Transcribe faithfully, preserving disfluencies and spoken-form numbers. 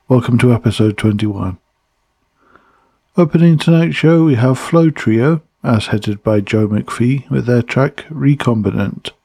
Welcome to episode twenty-one. Opening tonight's show, we have Flow Trio, as headed by Joe McPhee, with their track Recombinant.